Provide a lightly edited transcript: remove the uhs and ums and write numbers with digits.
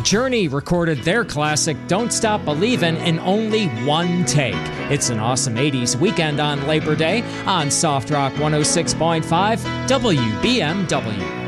Journey recorded their classic Don't Stop Believin' in only one take. It's an awesome 80s weekend on Labor Day on Soft Rock 106.5 WBMW.